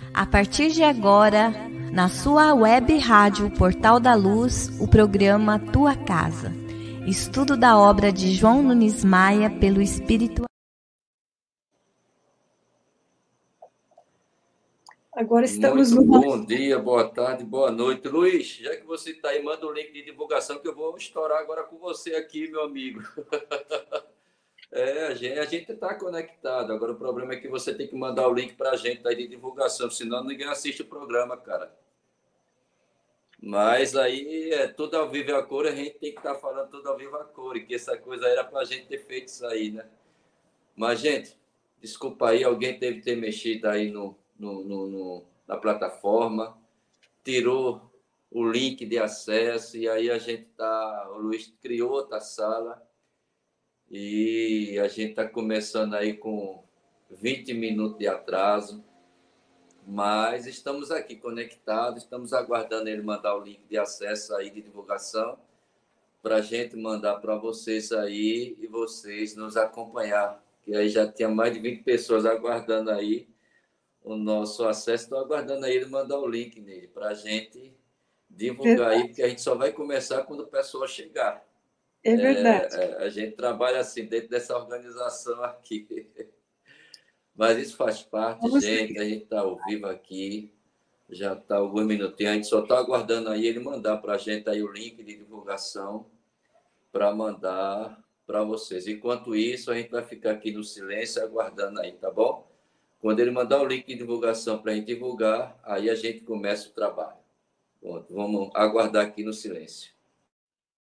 A partir de agora, na sua web rádio Portal da Luz, o programa Tua Casa. Estudo da obra de João Nunes Maia pelo Espírito. Agora estamos Muito bom dia, boa tarde, boa noite. Luiz, já que você está aí, manda o link de divulgação que eu vou estourar agora com você aqui, meu amigo. A gente está conectado. Agora o problema é que você tem que mandar o link para a gente aí de divulgação, senão ninguém assiste o programa, cara. Mas aí é tudo ao vivo e a cor, a gente tem que estar falando tudo ao vivo a cor, e que essa coisa aí era para a gente ter feito isso aí, né? Mas, gente, desculpa aí, alguém teve que ter mexido aí na plataforma, tirou o link de acesso, e aí o Luiz criou outra sala, e a gente está começando aí com 20 minutos de atraso, mas estamos aqui conectados, estamos aguardando ele mandar o link de acesso aí de divulgação, para a gente mandar para vocês aí e vocês nos acompanhar, que aí já tinha mais de 20 pessoas aguardando aí o nosso acesso, estou aguardando aí ele mandar o link nele, para a gente divulgar aí, porque a gente só vai começar quando o pessoal chegar. É verdade. A gente trabalha assim, dentro dessa organização aqui. Mas isso faz parte, gente, a gente está ao vivo aqui, já está alguns minutinhos, a gente só está aguardando aí ele mandar para a gente aí o link de divulgação para mandar para vocês. Enquanto isso, a gente vai ficar aqui no silêncio aguardando aí, tá bom? Quando ele mandar o link de divulgação para a gente divulgar, aí a gente começa o trabalho. Pronto, vamos aguardar aqui no silêncio.